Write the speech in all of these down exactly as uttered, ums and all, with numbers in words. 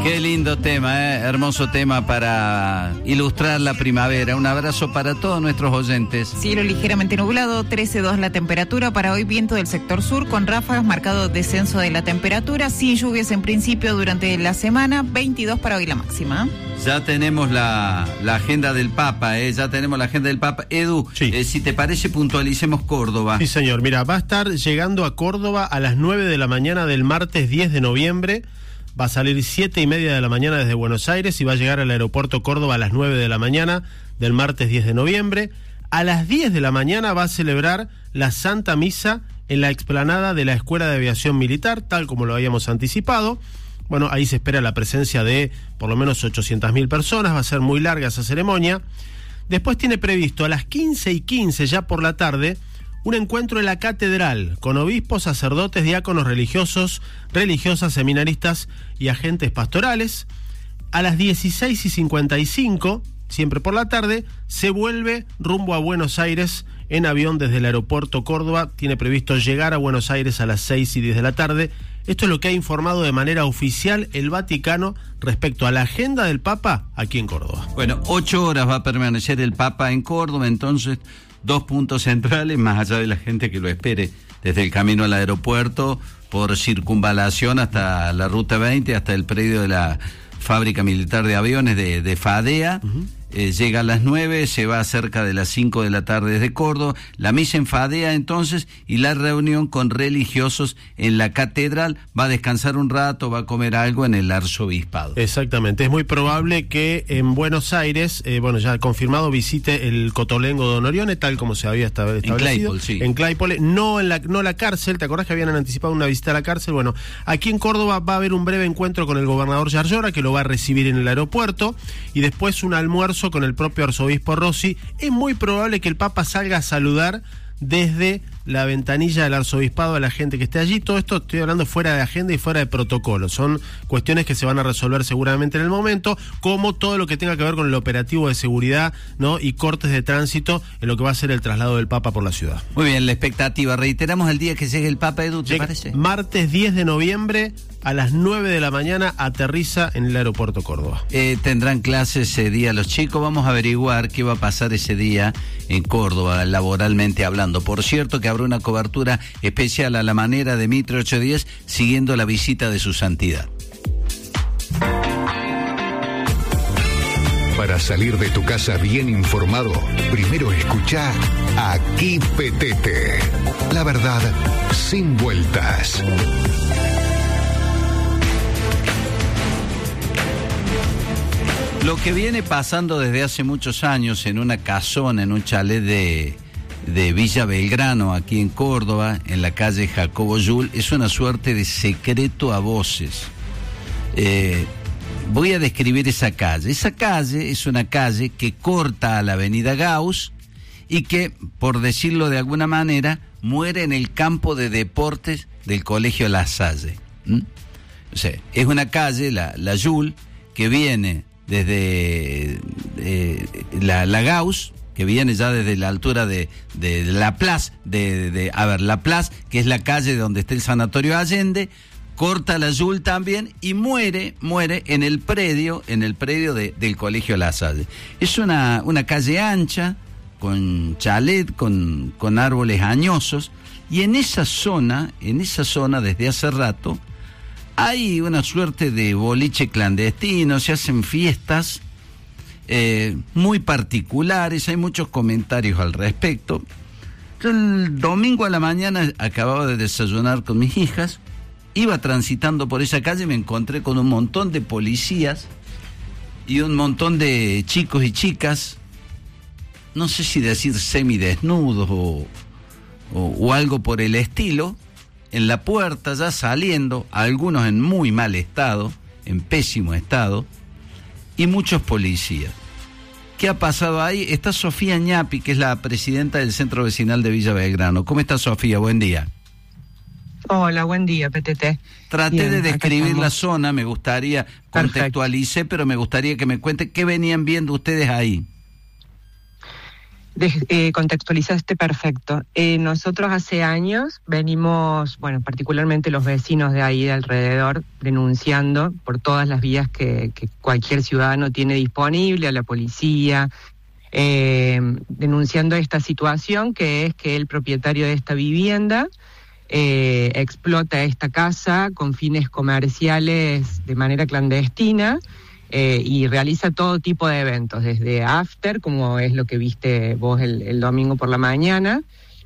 Qué lindo tema, ¿eh? Hermoso tema para ilustrar la primavera. Un abrazo para todos nuestros oyentes. Cielo ligeramente nublado, trece coma dos la temperatura. Para hoy viento del sector sur con ráfagas, marcado descenso de la temperatura, sin lluvias en principio durante la semana, veintidós para hoy la máxima. Ya tenemos la, la agenda del Papa, ¿eh? Ya tenemos la agenda del Papa. Edu, sí. eh, si te parece, puntualicemos Córdoba. Sí, señor. Mira, va a estar llegando a Córdoba a las nueve de la mañana del martes diez de noviembre. Va a salir siete y media de la mañana desde Buenos Aires y va a llegar al aeropuerto Córdoba a las nueve de la mañana del martes diez de noviembre. A las diez de la mañana va a celebrar la Santa Misa en la explanada de la Escuela de Aviación Militar, tal como lo habíamos anticipado. Bueno, ahí se espera la presencia de por lo menos ochocientas mil personas, va a ser muy larga esa ceremonia. Después tiene previsto a las quince y quince, ya por la tarde, un encuentro en la catedral con obispos, sacerdotes, diáconos religiosos, religiosas, seminaristas y agentes pastorales. A las dieciséis y cincuenta y cinco, siempre por la tarde, se vuelve rumbo a Buenos Aires en avión desde el aeropuerto Córdoba. Tiene previsto llegar a Buenos Aires a las seis y diez de la tarde. Esto es lo que ha informado de manera oficial el Vaticano respecto a la agenda del Papa aquí en Córdoba. Bueno, ocho horas va a permanecer el Papa en Córdoba, entonces dos puntos centrales, más allá de la gente que lo espere desde el camino al aeropuerto, por circunvalación hasta la Ruta veinte, hasta el predio de la Fábrica Militar de Aviones de, de FADEA. Uh-huh. Eh, llega a las nueve, se va cerca de las cinco de la tarde desde Córdoba, la misa en FADEA entonces, y la reunión con religiosos en la catedral. Va a descansar un rato, va a comer algo en el arzobispado. Exactamente, es muy probable que en Buenos Aires, eh, bueno, ya confirmado, visite el Cotolengo de Onorione, tal como se había establecido. En Claypole, sí. En Claypole, no en la, no la cárcel. ¿Te acordás que habían anticipado una visita a la cárcel? Bueno, aquí en Córdoba va a haber un breve encuentro con el gobernador Yarlora, que lo va a recibir en el aeropuerto, y después un almuerzo con el propio arzobispo Rossi. Es muy probable que el Papa salga a saludar desde la ventanilla del arzobispado a la gente que esté allí. Todo esto estoy hablando fuera de agenda y fuera de protocolo. Son cuestiones que se van a resolver seguramente en el momento, como todo lo que tenga que ver con el operativo de seguridad, ¿no? Y cortes de tránsito en lo que va a ser el traslado del Papa por la ciudad. Muy bien, la expectativa. Reiteramos el día que llegue el Papa, Edu, ¿te Llega parece? Martes diez de noviembre a las nueve de la mañana aterriza en el aeropuerto Córdoba. Eh, tendrán clases ese día los chicos. Vamos a averiguar qué va a pasar ese día en Córdoba, laboralmente hablando. Por cierto, que habrá una cobertura especial a la manera de Mitre ochocientos diez, siguiendo la visita de su santidad. Para salir de tu casa bien informado, primero escucha Aquí Petete. La verdad sin vueltas. Lo que viene pasando desde hace muchos años en una casona, en un chalet de, de Villa Belgrano, aquí en Córdoba, en la calle Jacobo Yull, es una suerte de secreto a voces. Eh, voy a describir esa calle. Esa calle es una calle que corta a la avenida Gauss y que, por decirlo de alguna manera, muere en el campo de deportes del Colegio La Salle. ¿Mm? O sea, es una calle, la, la Yull, que viene desde eh, la, la Gauss, que viene ya desde la altura de, de, de la Plaza, de, de, a ver, la Plaza, que es la calle donde está el Sanatorio Allende, corta la Yull también y muere, muere en el predio, en el predio de, del Colegio La Salle. Es una, una calle ancha, con chalet, con, con árboles añosos, y en esa zona, en esa zona desde hace rato, hay una suerte de boliche clandestino, se hacen fiestas eh, muy particulares, hay muchos comentarios al respecto. Yo el domingo a la mañana acababa de desayunar con mis hijas, iba transitando por esa calle y me encontré con un montón de policías y un montón de chicos y chicas, no sé si decir semidesnudos o, o, o algo por el estilo, en la puerta ya saliendo, algunos en muy mal estado, en pésimo estado, y muchos policías. ¿Qué ha pasado ahí? Está Sofía Ñapi, que es la presidenta del Centro Vecinal de Villa Belgrano. ¿Cómo está, Sofía? Buen día. Hola, buen día, P T T. Traté Bien, de describir la zona, me gustaría, contextualicé, pero me gustaría que me cuente qué venían viendo ustedes ahí. De, eh, contextualizaste perfecto. Eh, nosotros hace años venimos, bueno, particularmente los vecinos de ahí de alrededor, denunciando por todas las vías que, que cualquier ciudadano tiene disponible, a la policía, eh, denunciando esta situación, que es que el propietario de esta vivienda eh, explota esta casa con fines comerciales de manera clandestina. Eh, y realiza todo tipo de eventos, desde after, como es lo que viste vos el, el domingo por la mañana.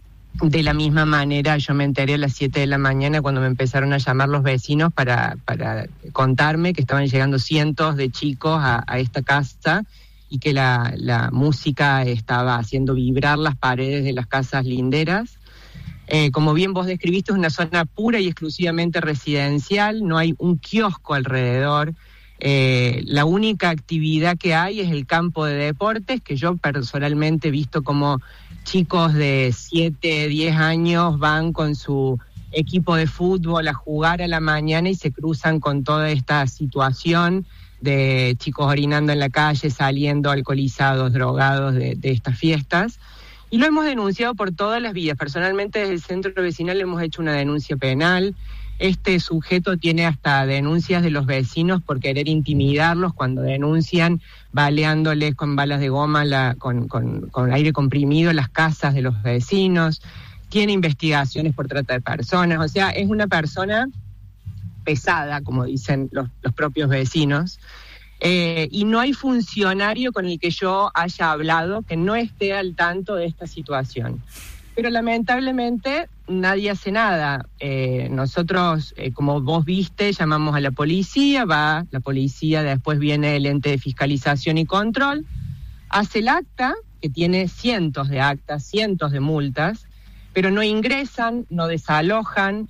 De la misma manera, yo me enteré a las siete de la mañana cuando me empezaron a llamar los vecinos para, para contarme que estaban llegando cientos de chicos a, a esta casa y que la, la música estaba haciendo vibrar las paredes de las casas linderas. Eh, como bien vos describiste, es una zona pura y exclusivamente residencial, no hay un kiosco alrededor. Eh, la única actividad que hay es el campo de deportes, que yo personalmente he visto como chicos de siete, diez años van con su equipo de fútbol a jugar a la mañana y se cruzan con toda esta situación de chicos orinando en la calle, saliendo alcoholizados, drogados de, de estas fiestas. Y lo hemos denunciado por todas las vías. Personalmente desde el centro vecinal hemos hecho una denuncia penal. Este sujeto tiene hasta denuncias de los vecinos por querer intimidarlos cuando denuncian, baleándoles con balas de goma, la, con, con, con aire comprimido las casas de los vecinos. Tiene investigaciones por trata de personas. O sea, es una persona pesada, como dicen los, los propios vecinos. Eh, y no hay funcionario con el que yo haya hablado que no esté al tanto de esta situación. Pero lamentablemente nadie hace nada. Eh, nosotros, eh, como vos viste, llamamos a la policía, va la policía, después viene el ente de fiscalización y control, hace el acta, que tiene cientos de actas, cientos de multas, pero no ingresan, no desalojan,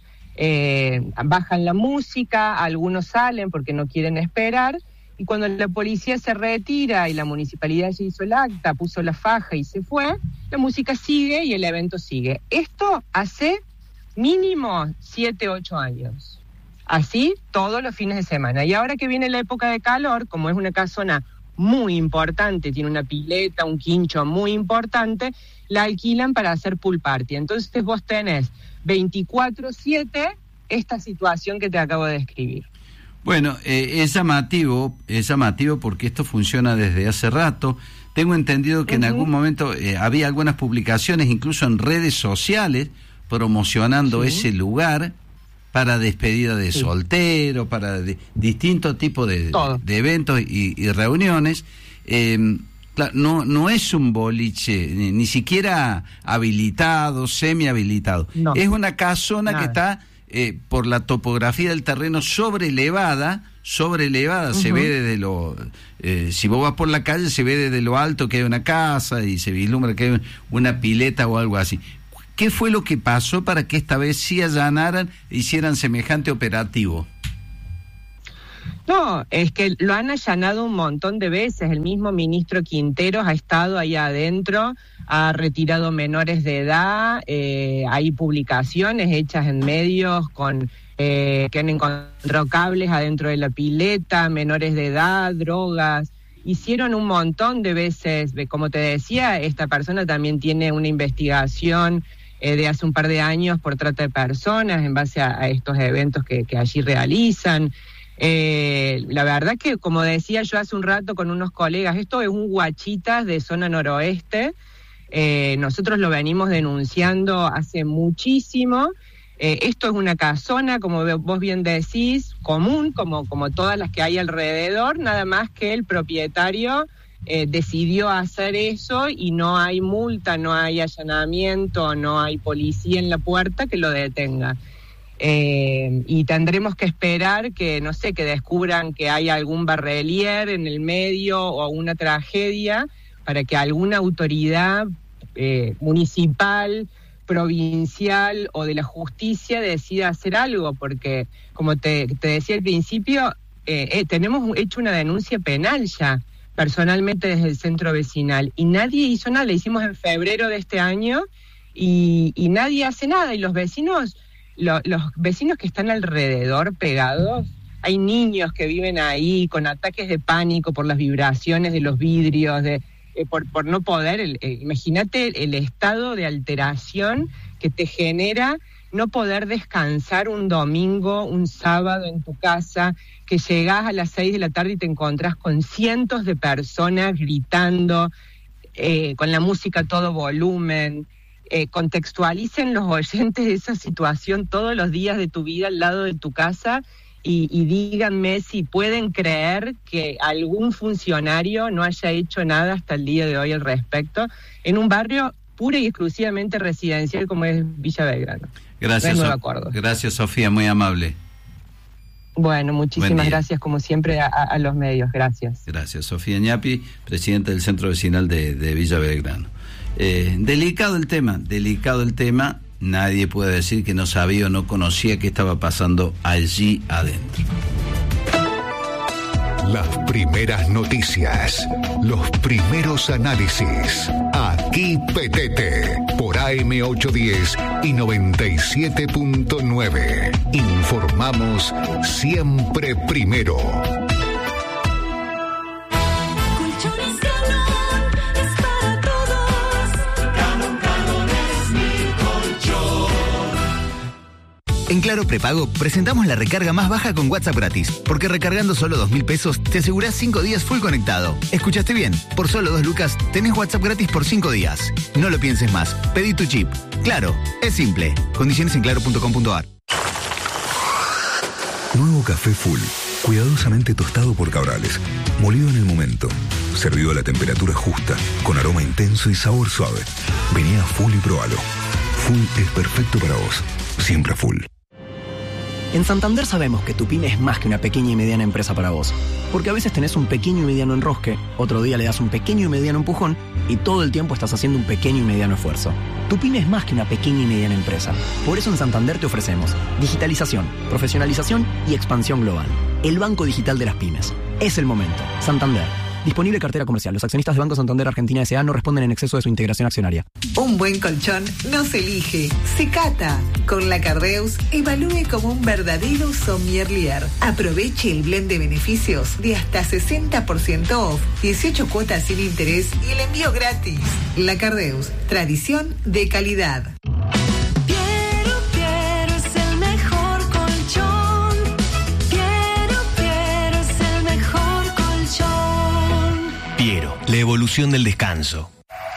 eh, bajan la música, algunos salen porque no quieren esperar, y cuando la policía se retira y la municipalidad ya hizo el acta, puso la faja y se fue, la música sigue y el evento sigue. Esto hace mínimo siete, ocho años. Así todos los fines de semana. Y ahora que viene la época de calor, como es una casona muy importante, tiene una pileta, un quincho muy importante, la alquilan para hacer pool party. Entonces vos tenés veinticuatro siete esta situación que te acabo de describir. Bueno, eh, es llamativo, es llamativo porque esto funciona desde hace rato. Tengo entendido que uh-huh. en algún momento eh, había algunas publicaciones, incluso en redes sociales, promocionando sí. ese lugar para despedida de sí. soltero, para de, distintos tipos de, de eventos y, y reuniones. Eh, claro, no, no es un boliche, ni, ni siquiera habilitado, semi-habilitado. No. Es una casona Nada. que está... Eh, por la topografía del terreno sobrelevada, sobrelevada, uh-huh. se ve desde lo... Eh, si vos vas por la calle, se ve desde lo alto que hay una casa y se vislumbra que hay una pileta o algo así. ¿Qué fue lo que pasó para que esta vez sí allanaran e hicieran semejante operativo? No, es que lo han allanado un montón de veces. El mismo ministro Quinteros ha estado ahí adentro, ha retirado menores de edad, eh, hay publicaciones hechas en medios con eh, que han encontrado cables adentro de la pileta, menores de edad, drogas. Hicieron un montón de veces, como te decía, esta persona también tiene una investigación eh, de hace un par de años por trata de personas en base a, a estos eventos que, que allí realizan. Eh, la verdad que, como decía yo hace un rato con unos colegas, esto es un Guachitas de zona noroeste. Eh, nosotros lo venimos denunciando hace muchísimo. Eh, esto es una casona, como vos bien decís, común, como, como todas las que hay alrededor, nada más que el propietario eh, decidió hacer eso y no hay multa, no hay allanamiento, no hay policía en la puerta que lo detenga. Eh, y tendremos que esperar que, no sé, que descubran que hay algún barrelier en el medio o una tragedia para que alguna autoridad eh, municipal, provincial o de la justicia decida hacer algo, porque como te, te decía al principio, eh, eh, tenemos hecho una denuncia penal ya, personalmente desde el centro vecinal, y nadie hizo nada. La hicimos en febrero de este año y, y nadie hace nada, y los vecinos... Lo, los vecinos que están alrededor pegados, hay niños que viven ahí con ataques de pánico por las vibraciones de los vidrios, de eh, por, por no poder, el, eh, imagínate el estado de alteración que te genera no poder descansar un domingo, un sábado en tu casa, que llegás a las seis de la tarde y te encontrás con cientos de personas gritando, eh, con la música a todo volumen. Eh, contextualicen los oyentes esa situación todos los días de tu vida al lado de tu casa y, y díganme si pueden creer que algún funcionario no haya hecho nada hasta el día de hoy al respecto, en un barrio pura y exclusivamente residencial como es Villa Belgrano. Gracias, so- gracias Sofía, muy amable. Bueno, muchísimas gracias como siempre a, a los medios, gracias. Gracias, Sofía Ñapi, presidenta del Centro Vecinal de, de Villa Belgrano. Eh, delicado el tema, delicado el tema, nadie puede decir que no sabía o no conocía qué estaba pasando allí adentro. Las primeras noticias, los primeros análisis. Aquí Petete, por A M ochocientos diez y noventa y siete punto nueve. Informamos siempre primero. En Claro Prepago presentamos la recarga más baja con WhatsApp gratis, porque recargando solo dos mil pesos te asegurás cinco días full conectado. ¿Escuchaste bien? Por solo dos lucas tenés WhatsApp gratis por cinco días. No lo pienses más, pedí tu chip. Claro, es simple. Condiciones en claro punto com punto a r. Nuevo café Full, cuidadosamente tostado por Cabrales, molido en el momento, servido a la temperatura justa, con aroma intenso y sabor suave. Vení a Full y probalo. Full es perfecto para vos, siempre Full. En Santander sabemos que tu pyme es más que una pequeña y mediana empresa para vos. Porque a veces tenés un pequeño y mediano enrosque, otro día le das un pequeño y mediano empujón y todo el tiempo estás haciendo un pequeño y mediano esfuerzo. Tu pyme es más que una pequeña y mediana empresa. Por eso en Santander te ofrecemos digitalización, profesionalización y expansión global. El banco digital de las pymes. Es el momento. Santander. Disponible cartera comercial. Los accionistas de Banco Santander Argentina S A no responden en exceso de su integración accionaria. Un buen colchón no se elige, se cata. Con la Cardeus, evalúe como un verdadero sommelier. Aproveche el blend de beneficios de hasta sesenta por ciento off, dieciocho cuotas sin interés y el envío gratis. La Cardeus, tradición de calidad. La evolución del descanso.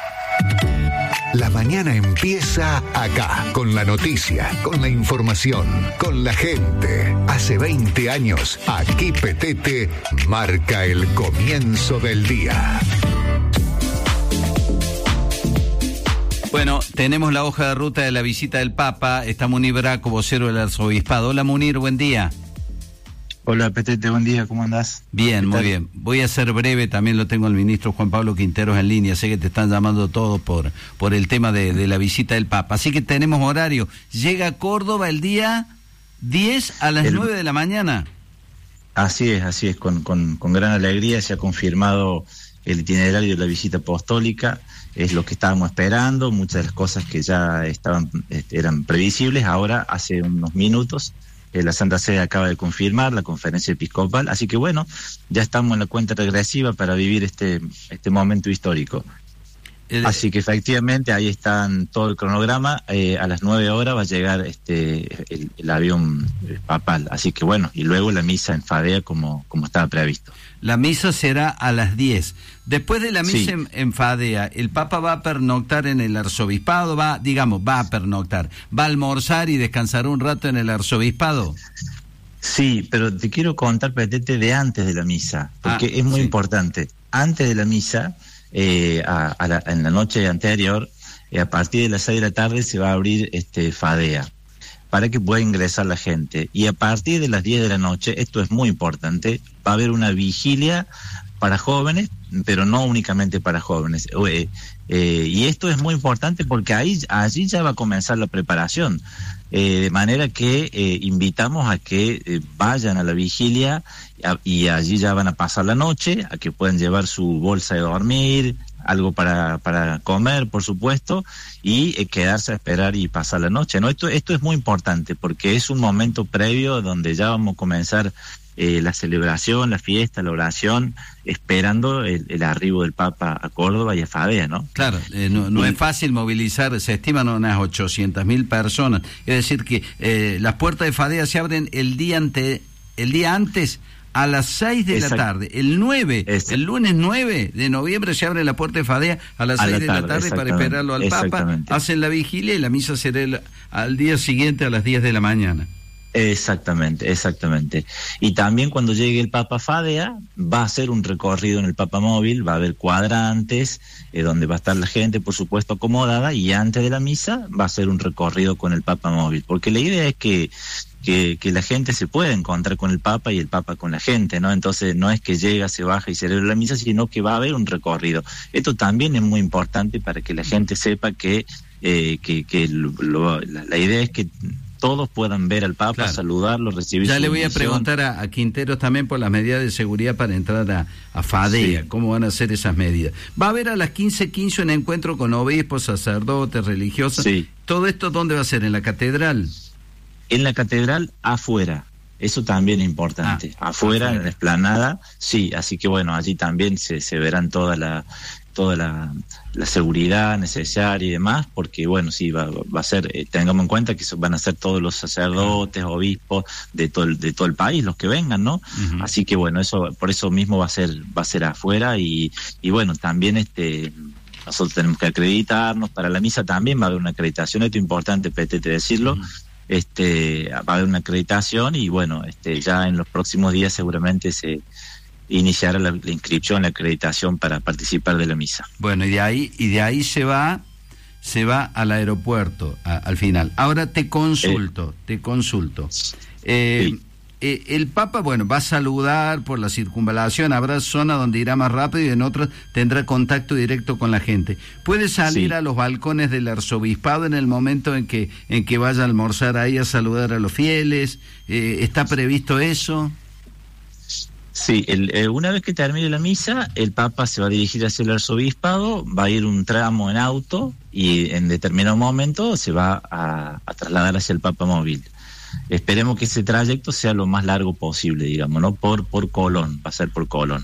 La mañana empieza acá, con la noticia, con la información, con la gente. Hace veinte años, Aquí Petete marca el comienzo del día. Bueno, tenemos la hoja de ruta de la visita del Papa. Está Munir Braco, vocero del Arzobispado. Hola Munir, buen día. Hola Petete, buen día, ¿cómo andás? Bien, muy bien. Voy a ser breve, también lo tengo el ministro Juan Pablo Quinteros en línea, sé que te están llamando todos por, por el tema de, de la visita del Papa, así que tenemos horario. Llega a Córdoba el día diez a las el... nueve de la mañana. Así es, así es, con, con, con gran alegría se ha confirmado el itinerario de la visita apostólica, es lo que estábamos esperando, muchas de las cosas que ya estaban eran previsibles, ahora hace unos minutos la Santa Sede acaba de confirmar la conferencia episcopal, así que bueno, ya estamos en la cuenta regresiva para vivir este, este momento histórico. El... Así que efectivamente ahí están todo el cronograma, eh, a las nueve horas va a llegar este el, el avión papal, así que bueno, y luego la misa en Fadea como, como estaba previsto. La misa será a las diez. Después de la misa sí. en, en Fadea, ¿el Papa va a pernoctar en el arzobispado? Va, digamos, va a pernoctar. ¿Va a almorzar y descansar un rato en el arzobispado? Sí, pero te quiero contar, Petete, de antes de la misa, porque ah, es muy sí. importante. Antes de la misa, eh, a, a la, en la noche anterior, eh, a partir de las seis de la tarde se va a abrir este Fadea, para que pueda ingresar la gente. Y a partir de las diez de la noche, esto es muy importante, va a haber una vigilia para jóvenes, pero no únicamente para jóvenes. Eh, eh, y esto es muy importante porque ahí allí ya va a comenzar la preparación. Eh, de manera que eh, invitamos a que eh, vayan a la vigilia a, y allí ya van a pasar la noche, a que puedan llevar su bolsa de dormir, algo para, para comer, por supuesto, y eh, quedarse a esperar y pasar la noche, ¿no? Esto, esto es muy importante porque es un momento previo donde ya vamos a comenzar eh, la celebración, la fiesta, la oración, esperando el, el arribo del Papa a Córdoba y a Fadea, ¿no? Claro, eh, no, no es fácil movilizar, se estiman unas ochocientas mil personas, es decir que eh, las puertas de Fadea se abren el día ante, el día antes a las seis de Exacto. la tarde, el nueve, Exacto. el lunes nueve de noviembre se abre la puerta de Fadea a las seis de la tarde para esperarlo al Papa, hacen la vigilia y la misa será el, al día siguiente a las diez de la mañana. Exactamente, exactamente. Y también cuando llegue el Papa Fadea, va a hacer un recorrido en el Papa Móvil, va a haber cuadrantes, eh, donde va a estar la gente, por supuesto, acomodada, y antes de la misa va a hacer un recorrido con el Papa Móvil, porque la idea es que Que, que la gente se pueda encontrar con el Papa y el Papa con la gente, ¿no? Entonces no es que llega, se baja y celebra la misa, sino que va a haber un recorrido. Esto también es muy importante para que la gente sepa que, eh, que, que lo, lo, la, la idea es que todos puedan ver al Papa, claro. saludarlo, recibir ya su le voy bendición. a preguntar a, a Quinteros también por las medidas de seguridad para entrar a, a Fadea, sí. cómo van a ser esas medidas. Va a haber a las quince quince un encuentro con obispos, sacerdotes, religiosos. Sí. ¿Todo esto dónde va a ser? ¿En la catedral? En la catedral, afuera. Eso también es importante. Ah, afuera, afuera, en la explanada, sí. Así que bueno, allí también se, se verán toda la toda la, la seguridad necesaria y demás, porque bueno, sí, va, va a ser, eh, tengamos en cuenta que van a ser todos los sacerdotes, obispos de todo el, de todo el país, los que vengan, ¿no? Uh-huh. Así que bueno, eso por eso mismo va a ser va a ser afuera y, y bueno, también este nosotros tenemos que acreditarnos para la misa, también va a haber una acreditación, esto es importante, Petete, decirlo. Uh-huh. Este, va a haber una acreditación y bueno, este, ya en los próximos días seguramente se iniciará la, la inscripción, la acreditación para participar de la misa. Bueno, y de ahí y de ahí se va se va al aeropuerto a, al final. Ahora te consulto, eh, te consulto. Eh, sí. eh, el Papa, bueno, va a saludar por la circunvalación, habrá zona donde irá más rápido y en otras tendrá contacto directo con la gente. ¿Puede salir sí. a los balcones del arzobispado en el momento en que en que vaya a almorzar ahí a saludar a los fieles? Eh, ¿Está previsto eso? Sí, el, eh, una vez que termine la misa, el Papa se va a dirigir hacia el arzobispado, va a ir un tramo en auto y en determinado momento se va a, a trasladar hacia el Papa Móvil. Esperemos que ese trayecto sea lo más largo posible, digamos, ¿no? Por, por Colón, va a ser por Colón.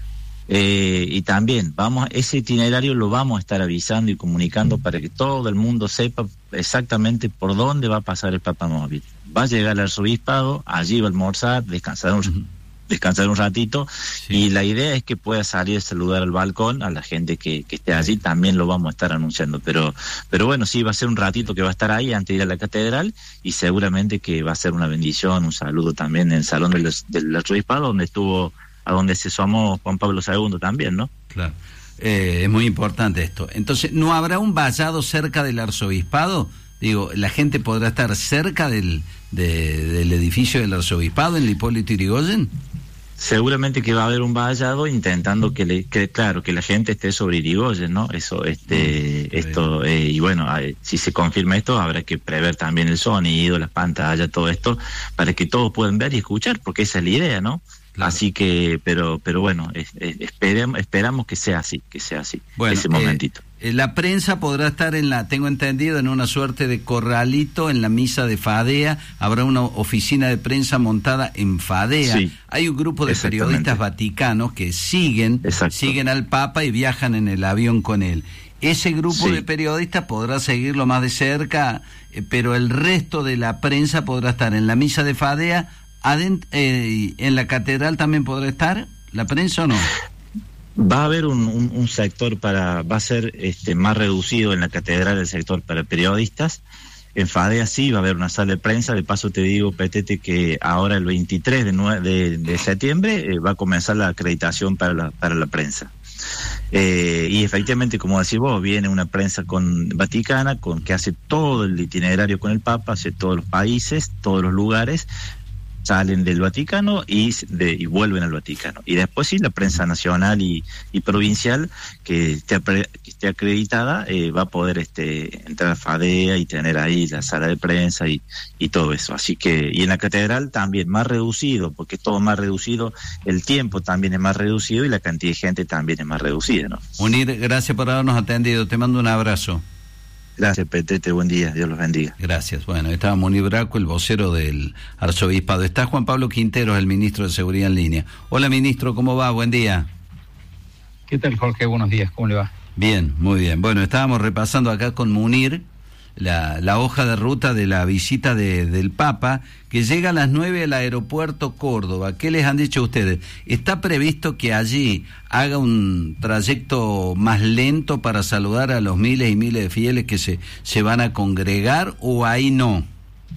Eh, y también, vamos, ese itinerario lo vamos a estar avisando y comunicando para que todo el mundo sepa exactamente por dónde va a pasar el Papa Móvil. Va a llegar al arzobispado, allí va a almorzar, descansar un uh-huh. descansar un ratito sí. y la idea es que pueda salir a saludar al balcón a la gente que, que esté allí, también lo vamos a estar anunciando, pero pero bueno, sí, va a ser un ratito que va a estar ahí antes de ir a la catedral y seguramente que va a ser una bendición, un saludo también en el salón del, del arzobispado donde estuvo, a donde se sumó Juan Pablo segundo también, ¿no? Claro, eh, es muy importante esto. Entonces, ¿no habrá un vallado cerca del arzobispado? Digo, ¿la gente podrá estar cerca del, de, del edificio del arzobispado en el Hipólito Yrigoyen? Seguramente que va a haber un vallado intentando que, le, que claro, que la gente esté sobre Yrigoyen, ¿no? Eso, este, mm, esto, eh, y bueno, eh, si se confirma esto, habrá que prever también el sonido, las pantallas, todo esto, para que todos puedan ver y escuchar, porque esa es la idea, ¿no? Claro. Así que, pero, pero bueno, es, es, esperemos, esperamos que sea así, que sea así, bueno, ese momentito. Eh, la prensa podrá estar en la, tengo entendido, en una suerte de corralito en la misa de Fadea, habrá una oficina de prensa montada en Fadea. Sí, hay un grupo de periodistas vaticanos que siguen, Exacto. siguen al Papa y viajan en el avión con él. Ese grupo sí. de periodistas podrá seguirlo más de cerca, eh, pero el resto de la prensa podrá estar en la misa de Fadea. Adent, eh, ¿En la catedral también podrá estar la prensa o no? Va a haber un, un, un sector para, va a ser este más reducido en la catedral el sector para periodistas. En Fadea sí va a haber una sala de prensa. De paso te digo, Petete, que ahora el veintitrés de septiembre eh, va a comenzar la acreditación para la, para la prensa. Eh, y efectivamente, como decís vos, viene una prensa con vaticana con que hace todo el itinerario con el Papa, hace todos los países, todos los lugares, salen del Vaticano y, de, y vuelven al Vaticano. Y después sí, la prensa nacional y, y provincial que esté, que esté acreditada eh, va a poder este, entrar a Fadea y tener ahí la sala de prensa y, y todo eso. Así que, y en la catedral también más reducido, porque es todo más reducido, el tiempo también es más reducido y la cantidad de gente también es más reducida, ¿no? Munir, gracias por habernos atendido, te mando un abrazo. Gracias, Petete, buen día, Dios los bendiga. Gracias. Bueno, estaba Munir Braco, el vocero del arzobispado. Está Juan Pablo Quinteros, el ministro de Seguridad en línea. Hola, ministro, ¿cómo va? Buen día. ¿Qué tal, Jorge? Buenos días, ¿cómo le va? Bien, muy bien. Bueno, estábamos repasando acá con Munir la, la hoja de ruta de la visita de, del Papa, que llega a las nueve al aeropuerto Córdoba. ¿Qué les han dicho ustedes? ¿Está previsto que allí haga un trayecto más lento para saludar a los miles y miles de fieles que se, se van a congregar, o ahí no?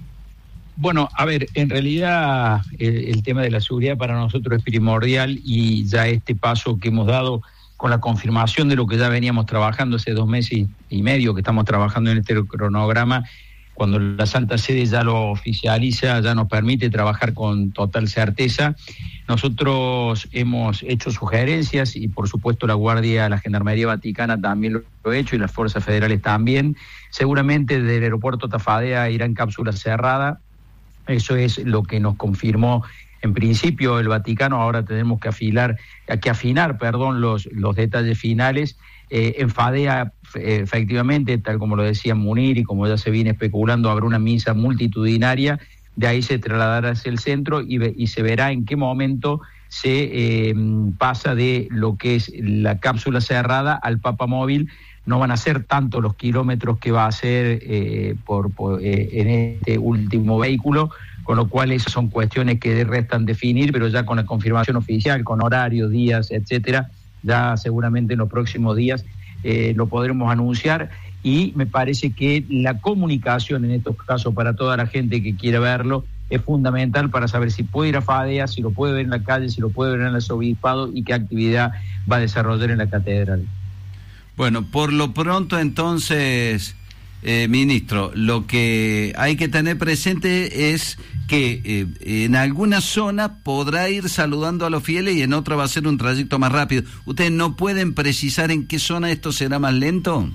Bueno, a ver, en realidad el, el tema de la seguridad para nosotros es primordial, y ya este paso que hemos dado con la confirmación de lo que ya veníamos trabajando hace dos meses y, y medio que estamos trabajando en este cronograma, cuando la Santa Sede ya lo oficializa, ya nos permite trabajar con total certeza. Nosotros hemos hecho sugerencias, y por supuesto la Guardia, la Gendarmería Vaticana también lo ha hecho, y las fuerzas federales también. Seguramente desde el aeropuerto Tafadea irá en cápsula cerrada. Eso es lo que nos confirmó en principio el Vaticano. Ahora tenemos que afilar, que afinar, perdón, los, los detalles finales. Eh, en Fadea, eh, efectivamente, tal como lo decía Munir y como ya se viene especulando, habrá una misa multitudinaria. De ahí se trasladará hacia el centro y, y se verá en qué momento se eh, pasa de lo que es la cápsula cerrada al Papa Móvil. No van a ser tanto los kilómetros que va a hacer eh, por, por eh, en este último vehículo, con lo cual esas son cuestiones que restan definir, pero ya con la confirmación oficial, con horarios, días, etcétera, ya seguramente en los próximos días eh, lo podremos anunciar. Y me parece que la comunicación en estos casos para toda la gente que quiera verlo es fundamental para saber si puede ir a Fadea, si lo puede ver en la calle, si lo puede ver en el arzobispado y qué actividad va a desarrollar en la catedral. Bueno, por lo pronto entonces, eh, ministro, lo que hay que tener presente es que eh, en alguna zona podrá ir saludando a los fieles y en otra va a ser un trayecto más rápido. ¿Ustedes no pueden precisar en qué zona esto será más lento?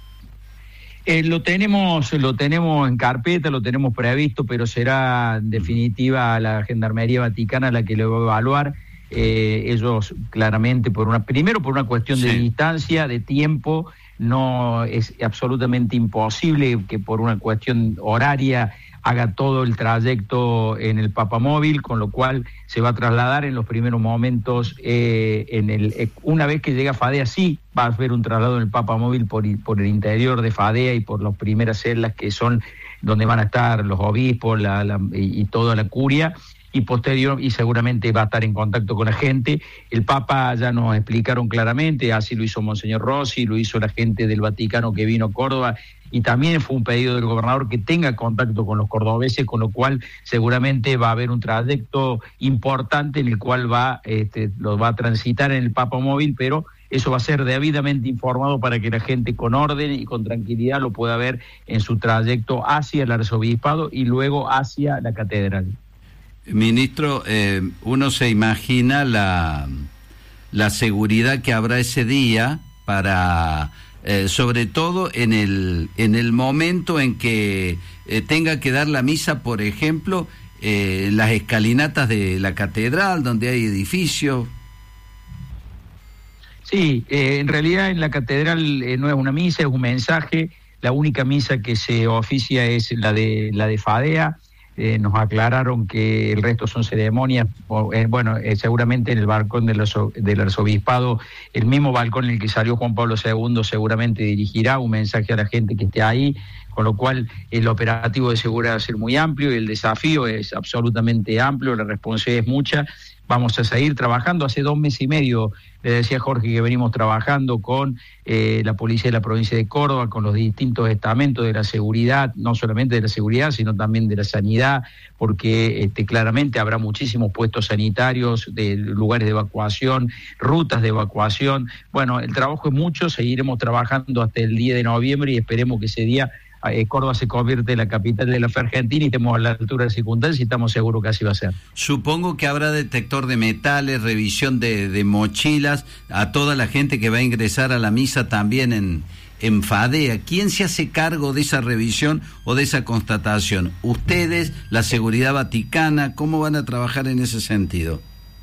Eh, lo tenemos lo tenemos en carpeta, lo tenemos previsto, pero será en definitiva la Gendarmería Vaticana la que lo va a evaluar. Eh, ellos claramente, por una primero por una cuestión sí. de distancia, de tiempo, no es absolutamente imposible que por una cuestión horaria haga todo el trayecto en el Papamóvil, con lo cual se va a trasladar en los primeros momentos, eh, en el eh, una vez que llega a Fadea, sí va a haber un traslado en el Papamóvil por, por el interior de Fadea y por las primeras celdas que son donde van a estar los obispos la, la, y, y toda la curia, y posterior, y seguramente va a estar en contacto con la gente. El Papa ya nos explicaron claramente, así lo hizo Monseñor Rossi, lo hizo la gente del Vaticano que vino a Córdoba, y también fue un pedido del gobernador que tenga contacto con los cordobeses, con lo cual seguramente va a haber un trayecto importante en el cual va, este, lo va a transitar en el Papamóvil, pero eso va a ser debidamente informado para que la gente con orden y con tranquilidad lo pueda ver en su trayecto hacia el arzobispado y luego hacia la catedral. Ministro, eh, uno se imagina la, la seguridad que habrá ese día para, eh, sobre todo en el, en el momento en que eh, tenga que dar la misa, por ejemplo, eh, las escalinatas de la catedral, donde hay edificios. Sí, eh, en realidad en la catedral eh, no es una misa, es un mensaje. La única misa que se oficia es la de la de Fadea. Eh, nos aclararon que el resto son ceremonias, o, eh, bueno, eh, seguramente en el balcón del, arzo, del arzobispado, el mismo balcón en el que salió Juan Pablo segundo seguramente dirigirá un mensaje a la gente que esté ahí, con lo cual el operativo de seguridad va a ser muy amplio y el desafío es absolutamente amplio, la responsabilidad es mucha. Vamos a seguir trabajando. Hace dos meses y medio, le decía Jorge, que venimos trabajando con eh, la policía de la provincia de Córdoba, con los distintos estamentos de la seguridad, no solamente de la seguridad, sino también de la sanidad, porque este, claramente habrá muchísimos puestos sanitarios, de lugares de evacuación, rutas de evacuación. Bueno, el trabajo es mucho, seguiremos trabajando hasta el diez de noviembre y esperemos que ese día Eh, Córdoba se convierte en la capital de la fe argentina y estemos a la altura de circunstancias y estamos seguros que así va a ser. Supongo que habrá detector de metales, revisión de, de mochilas a toda la gente que va a ingresar a la misa también en, en Fadea. ¿Quién se hace cargo de esa revisión o de esa constatación? ¿Ustedes, la seguridad vaticana? ¿Cómo van a trabajar en ese sentido?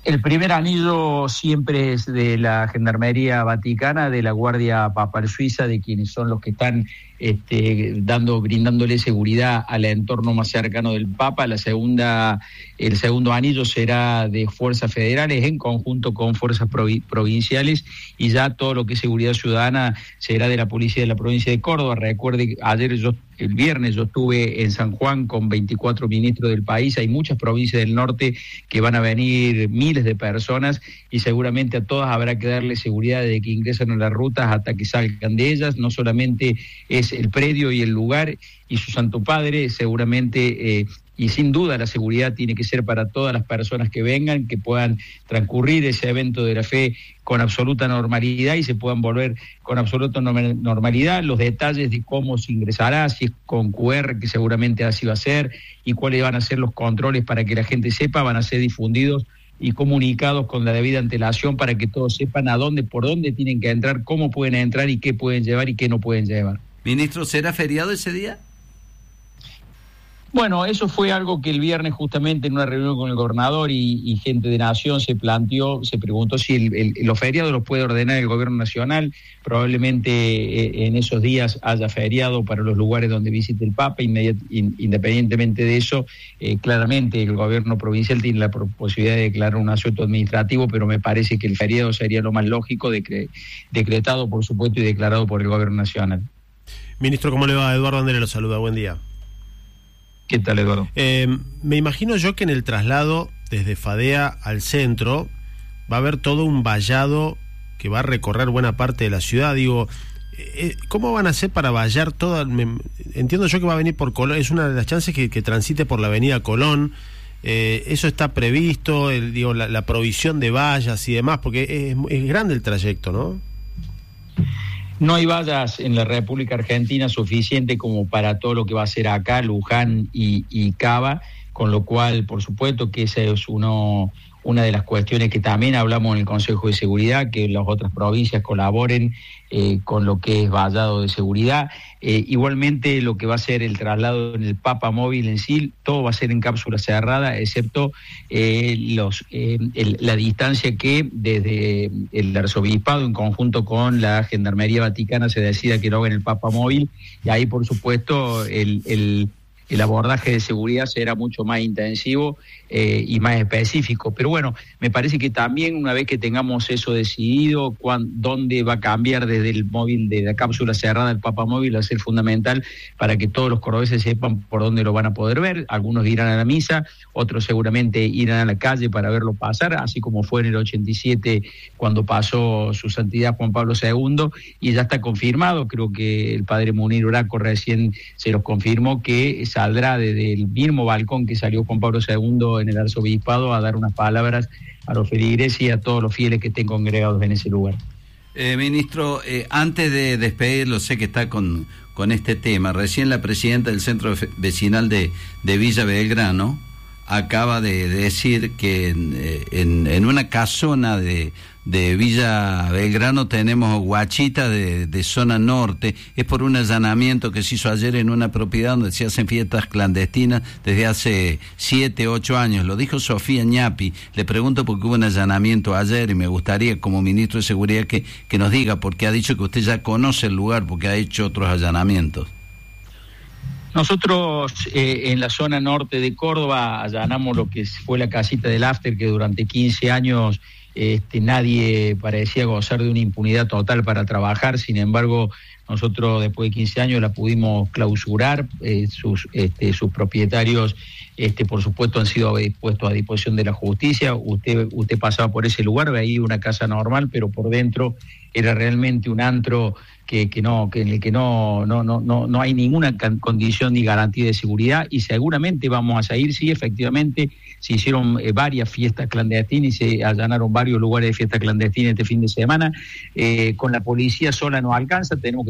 El primer anillo siempre es de la Gendarmería Vaticana, de la Guardia Papal Suiza, de quienes son los que están este, dando, brindándole seguridad al entorno más cercano del Papa. La segunda, el segundo anillo será de fuerzas federales en conjunto con fuerzas provi- provinciales, y ya todo lo que es seguridad ciudadana será de la policía de la provincia de Córdoba. Recuerde, ayer yo El viernes yo estuve en San Juan con veinticuatro ministros del país. Hay muchas provincias del norte que van a venir miles de personas, y seguramente a todas habrá que darle seguridad desde que ingresan a las rutas hasta que salgan de ellas. No solamente es el predio y el lugar y su Santo Padre, seguramente eh, y sin duda la seguridad tiene que ser para todas las personas que vengan, que puedan transcurrir ese evento de la fe con absoluta normalidad y se puedan volver con absoluta normalidad. Los detalles de cómo se ingresará, si es con cu erre, que seguramente así va a ser, y cuáles van a ser los controles para que la gente sepa, van a ser difundidos y comunicados con la debida antelación para que todos sepan a dónde, por dónde tienen que entrar, cómo pueden entrar y qué pueden llevar y qué no pueden llevar. Ministro, ¿será feriado ese día? Bueno, eso fue algo que el viernes justamente en una reunión con el gobernador y, y gente de Nación se planteó, se preguntó si el, el, los feriados los puede ordenar el gobierno nacional. Probablemente eh, en esos días haya feriado para los lugares donde visite el Papa. Inmediat, in, independientemente de eso, eh, claramente el gobierno provincial tiene la posibilidad de declarar un asueto administrativo, pero me parece que el feriado sería lo más lógico, decre, decretado por supuesto y declarado por el gobierno nacional. Ministro, ¿cómo le va? Eduardo Andere lo saluda, buen día. ¿Qué tal, Eduardo? Eh, me imagino yo que en el traslado desde Fadea al centro va a haber todo un vallado que va a recorrer buena parte de la ciudad. Digo, eh, ¿cómo van a hacer para vallar toda? Me, entiendo yo que va a venir por Colón, es una de las chances que, que transite por la avenida Colón. Eh, ¿Eso está previsto? El, digo, la, la provisión de vallas y demás, porque es, es grande el trayecto, ¿no? No hay vallas en la República Argentina suficiente como para todo lo que va a ser acá, Luján y, y Cava, con lo cual, por supuesto, que esa es uno, una de las cuestiones que también hablamos en el Consejo de Seguridad, que las otras provincias colaboren eh, con lo que es vallado de seguridad. Eh, igualmente, lo que va a ser el traslado en el Papa Móvil en sí, todo va a ser en cápsula cerrada, excepto eh, los, eh, el, la distancia que desde el arzobispado, en conjunto con la Gendarmería Vaticana, se decida que lo haga en el Papa Móvil, y ahí, por supuesto, el... el el abordaje de seguridad será mucho más intensivo eh, y más específico. Pero bueno, me parece que también una vez que tengamos eso decidido, cuán, dónde va a cambiar desde el móvil, de la cápsula cerrada del Papa Móvil, va a ser fundamental para que todos los cordobeses sepan por dónde lo van a poder ver. Algunos irán a la misa, otros seguramente irán a la calle para verlo pasar, así como fue en el ochenta y siete cuando pasó su santidad Juan Pablo segundo, y ya está confirmado, creo que el padre Munir Uraco recién se los confirmó, que saldrá desde el mismo balcón que salió Juan Pablo segundo en el arzobispado a dar unas palabras a los feligreses y a todos los fieles que estén congregados en ese lugar. Eh, ministro, eh, antes de despedirlo, sé que está con, con este tema, recién la presidenta del Centro Vecinal de, de Villa Belgrano acaba de, de decir que en, en, en una casona de, de Villa Belgrano tenemos guachitas de, de zona norte. Es por un allanamiento que se hizo ayer en una propiedad donde se hacen fiestas clandestinas desde hace siete, ocho años. Lo dijo Sofía Ñapi. Le pregunto porque hubo un allanamiento ayer y me gustaría, como ministro de Seguridad, que, que nos diga, porque ha dicho que usted ya conoce el lugar porque ha hecho otros allanamientos. Nosotros eh, en la zona norte de Córdoba allanamos lo que fue la casita del After, que durante quince años este, nadie parecía gozar de una impunidad total para trabajar. Sin embargo, nosotros después de quince años la pudimos clausurar. Eh, sus, este, sus propietarios, este, por supuesto, han sido puestos a disposición de la justicia. Usted, usted pasaba por ese lugar, veía una casa normal, pero por dentro era realmente un antro que, que no, que en el que no, no, no, no, no hay ninguna condición ni garantía de seguridad, y seguramente vamos a seguir. Sí, efectivamente, se hicieron eh, varias fiestas clandestinas y se allanaron varios lugares de fiesta clandestina este fin de semana. Eh, con la policía sola no alcanza, tenemos que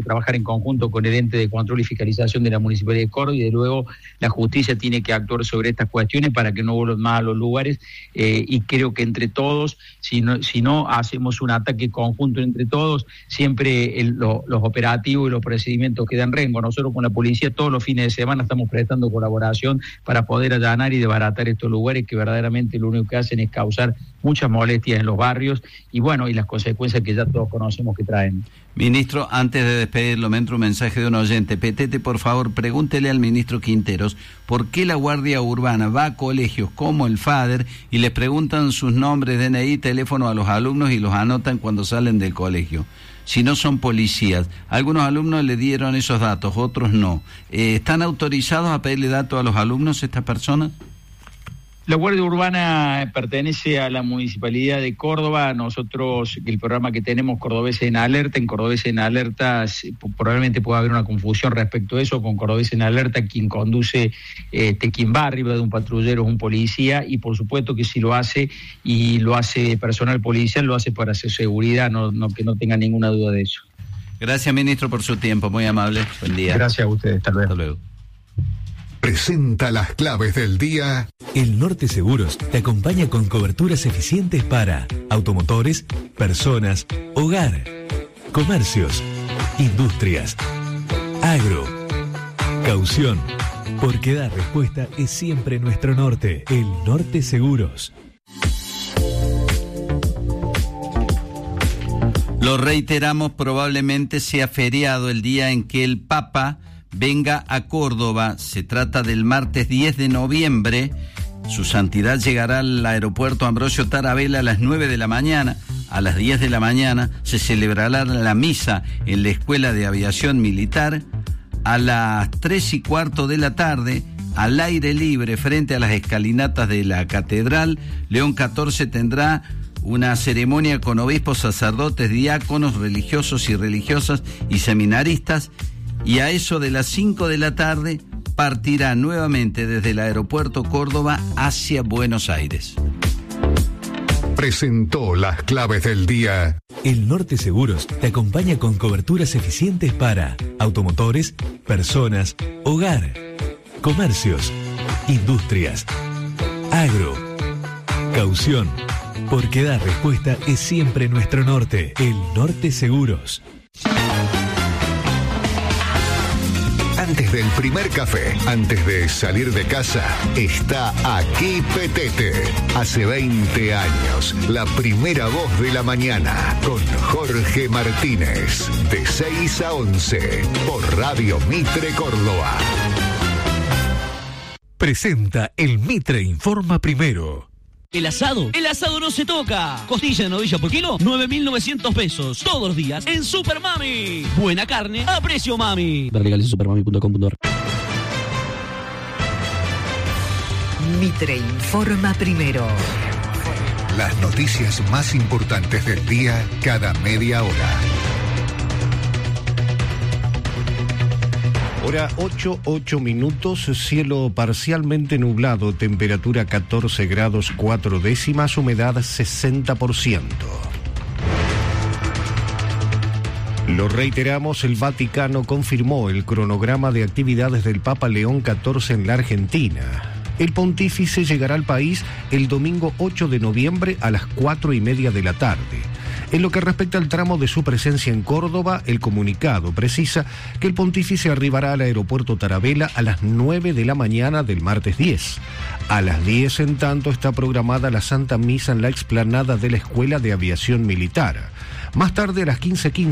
trabajar en conjunto con el ente de control y fiscalización de la Municipalidad de Córdoba, y de luego la justicia tiene que actuar sobre estas cuestiones para que no vuelvan más a los lugares, eh, y creo que entre todos, si no, si no hacemos un ataque conjunto entre todos, siempre el, lo, los operativos y los procedimientos quedan rengo. Nosotros con la policía todos los fines de semana estamos prestando colaboración para poder allanar y desbaratar estos lugares que verdaderamente lo único que hacen es causar muchas molestias en los barrios y bueno, y las consecuencias que ya todos conocemos que traen. Ministro, antes de despedirlo, me entra un mensaje de un oyente. Petete, por favor, pregúntele al ministro Quinteros por qué la Guardia Urbana va a colegios como el FADER y les preguntan sus nombres, D N I, teléfono a los alumnos y los anotan cuando salen del colegio. Si no son policías, algunos alumnos le dieron esos datos, otros no. Eh, ¿Están autorizados a pedirle datos a los alumnos estas personas? La Guardia Urbana pertenece a la Municipalidad de Córdoba. Nosotros, el programa que tenemos Cordobeses en Alerta, en Cordobeses en Alerta probablemente pueda haber una confusión respecto a eso, con Cordobeses en Alerta quien conduce, este, quien va arriba de un patrullero es un policía, y por supuesto que si lo hace, y lo hace personal policial, lo hace para hacer seguridad, no, no que no tenga ninguna duda de eso. Gracias, ministro, por su tiempo, muy amable. Buen día. Gracias a ustedes, hasta luego. Hasta luego. Presenta las claves del día. El Norte Seguros te acompaña con coberturas eficientes para automotores, personas, hogar, comercios, industrias, agro, caución. Porque dar respuesta es siempre nuestro norte. El Norte Seguros. Lo reiteramos, probablemente sea feriado el día en que el Papa venga a Córdoba. Se trata del martes diez de noviembre. Su santidad llegará al aeropuerto Ambrosio Tarabella a las nueve de la mañana. A las diez de la mañana se celebrará la misa en la Escuela de Aviación Militar. A las tres y cuarto de la tarde, al aire libre, frente a las escalinatas de la Catedral, León catorce tendrá una ceremonia con obispos, sacerdotes, diáconos, religiosos y religiosas y seminaristas. Y a eso de las cinco de la tarde partirá nuevamente desde el aeropuerto Córdoba hacia Buenos Aires. Presentó las claves del día. El Norte Seguros te acompaña con coberturas eficientes para automotores, personas, hogar, comercios, industrias, agro, caución. Porque dar respuesta es siempre nuestro norte. El Norte Seguros. Antes del primer café, antes de salir de casa, está aquí Petete. Hace veinte años, la primera voz de la mañana, con Jorge Martínez, de seis a once, por Radio Mitre Córdoba. Presenta el Mitre Informa Primero. ¿El asado? El asado no se toca. Costilla de novilla por kilo, nueve mil novecientos pesos. Todos los días en Super Mami. Buena carne a precio mami. Ver legales en supermami punto com punto a r. Mitre Informa Primero. Las noticias más importantes del día cada media hora. Hora ocho, ocho minutos, cielo parcialmente nublado, temperatura catorce grados cuatro décimas, humedad sesenta por ciento. Lo reiteramos, el Vaticano confirmó el cronograma de actividades del Papa León catorce en la Argentina. El pontífice llegará al país el domingo ocho de noviembre a las cuatro y media de la tarde. En lo que respecta al tramo de su presencia en Córdoba, el comunicado precisa que el pontífice arribará al aeropuerto Tarabella a las nueve de la mañana del martes diez. A las diez, en tanto, está programada la Santa Misa en la explanada de la Escuela de Aviación Militar. Más tarde, a las quince quince,